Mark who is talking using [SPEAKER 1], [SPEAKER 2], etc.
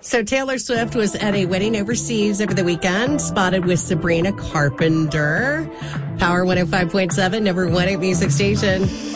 [SPEAKER 1] So Taylor Swift was at a wedding overseas over the weekend, spotted with Sabrina Carpenter. Power 105.7, number one at music station.